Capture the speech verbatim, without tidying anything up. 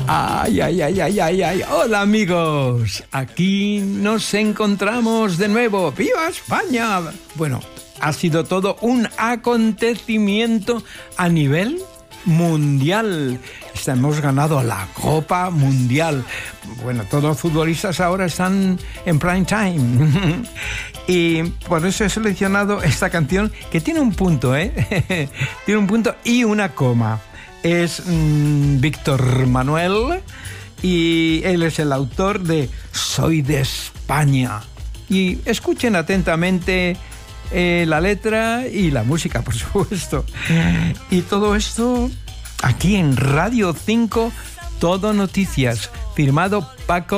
Ay, ay, ay, ay, ay, ay. Hola amigos, aquí nos encontramos de nuevo. ¡Viva España! Bueno, ha sido todo un acontecimiento a nivel mundial. Hemos ganado la Copa Mundial. Bueno, todos los futbolistas ahora están en prime time. Y por eso he seleccionado esta canción que tiene un punto, ¿eh? Tiene un punto y una coma. Es mmm, Víctor Manuel y él es el autor de Soy de España. Y escuchen atentamente eh, la letra y la música, por supuesto. Y todo esto aquí en Radio cinco, Todo Noticias, firmado Paco